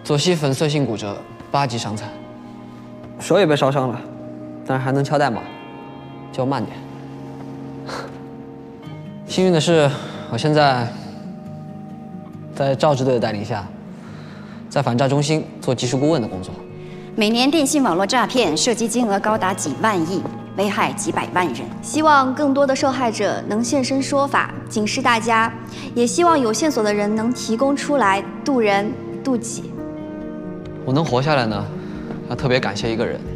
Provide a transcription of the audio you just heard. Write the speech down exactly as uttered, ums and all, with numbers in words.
左膝粉碎性骨折，八级伤残， 手也被烧伤了，但是还能敲代码， 就慢点。幸运的是，我现在在赵支队的带领下，在反诈中心做技术顾问的工作。 每年电信网络诈骗涉及金额高达几万亿，危害几百万人。 希望更多的受害者能现身说法，警示大家；也希望有线索的人能提供出来，渡人渡己。 我能活下来呢，要特别感谢一个人。